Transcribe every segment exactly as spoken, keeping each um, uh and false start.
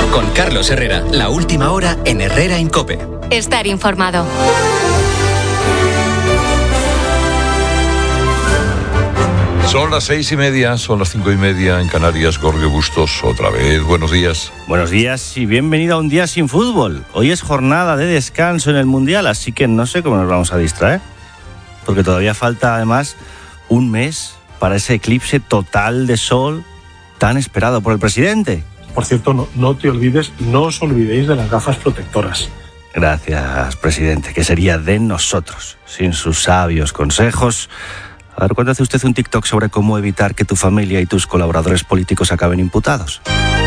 Con Carlos Herrera, la última hora en Herrera en COPE. Estar informado. Son las seis y media, son las cinco y media en Canarias. Jorge Bustos, otra vez. Buenos días. Buenos días y bienvenido a un día sin fútbol. Hoy es jornada de descanso en el Mundial, así que no sé cómo nos vamos a distraer. Porque todavía falta, además, un mes para ese eclipse total de sol tan esperado por el presidente. Por cierto, no, no te olvides, no os olvidéis de las gafas protectoras. Gracias, presidente. ¿Qué sería de nosotros sin sus sabios consejos? A ver, ¿cuándo hace usted un TikTok sobre cómo evitar que tu familia y tus colaboradores políticos acaben imputados?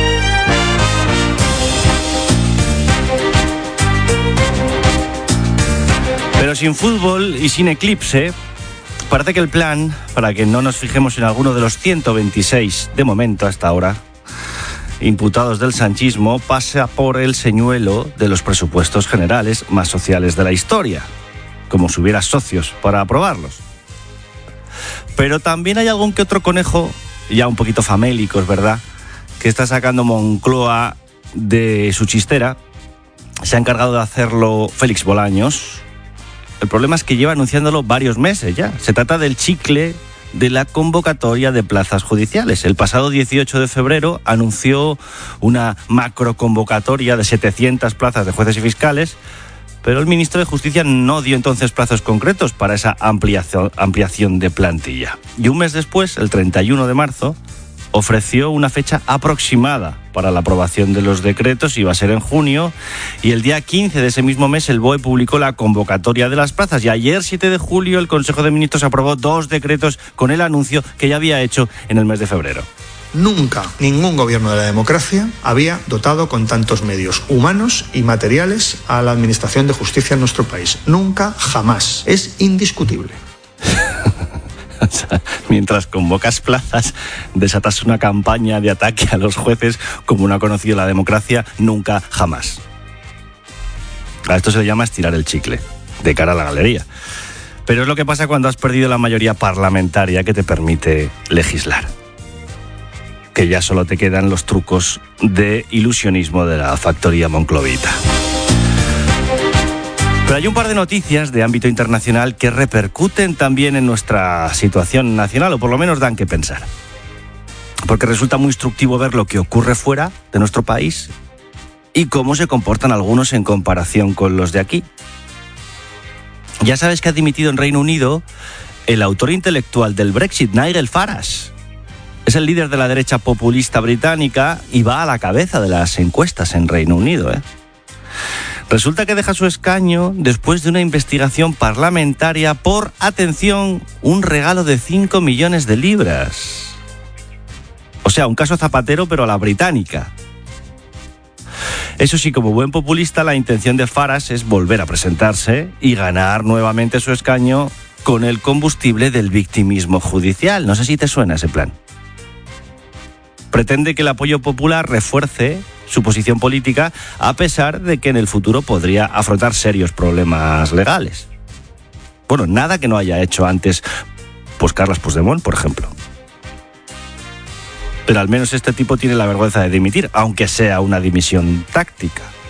Pero sin fútbol y sin eclipse, parece que el plan, para que no nos fijemos en alguno de los ciento veintiséis, de momento hasta ahora, imputados del sanchismo, pasa por el señuelo de los presupuestos generales más sociales de la historia, como si hubiera socios para aprobarlos. Pero también hay algún que otro conejo, ya un poquito famélicos, ¿verdad?, que está sacando Moncloa de su chistera. Se ha encargado de hacerlo Félix Bolaños. El problema es que lleva anunciándolo varios meses ya. Se trata del chicle de la convocatoria de plazas judiciales. El pasado dieciocho de febrero anunció una macroconvocatoria de setecientas plazas de jueces y fiscales, pero el ministro de Justicia no dio entonces plazos concretos para esa ampliación, ampliación de plantilla. Y un mes después, el treinta y uno de marzo, ofreció una fecha aproximada para la aprobación de los decretos, iba a ser en junio, y el día quince de ese mismo mes el B O E publicó la convocatoria de las plazas, y ayer, siete de julio, el Consejo de Ministros aprobó dos decretos con el anuncio que ya había hecho en el mes de febrero. Nunca ningún gobierno de la democracia había dotado con tantos medios humanos y materiales a la administración de justicia en nuestro país. Nunca, jamás. Es indiscutible. O sea, mientras convocas plazas, desatas una campaña de ataque a los jueces como no ha conocido la democracia nunca, jamás. A esto se le llama estirar el chicle, de cara a la galería. Pero es lo que pasa cuando has perdido la mayoría parlamentaria que te permite legislar. Que ya solo te quedan los trucos de ilusionismo de la factoría monclovita. Pero hay un par de noticias de ámbito internacional que repercuten también en nuestra situación nacional, o por lo menos dan que pensar. Porque resulta muy instructivo ver lo que ocurre fuera de nuestro país y cómo se comportan algunos en comparación con los de aquí. Ya sabes que ha dimitido en Reino Unido el autor intelectual del Brexit, Nigel Farage. Es el líder de la derecha populista británica y va a la cabeza de las encuestas en Reino Unido, ¿eh? Resulta que deja su escaño después de una investigación parlamentaria por, atención, un regalo de cinco millones de libras. O sea, un caso Zapatero, pero a la británica. Eso sí, como buen populista, la intención de Farage es volver a presentarse y ganar nuevamente su escaño con el combustible del victimismo judicial. No sé si te suena ese plan. Pretende que el apoyo popular refuerce su posición política, a pesar de que en el futuro podría afrontar serios problemas legales. Bueno, nada que no haya hecho antes, pues Carles Puigdemont, por ejemplo. Pero al menos este tipo tiene la vergüenza de dimitir, aunque sea una dimisión táctica.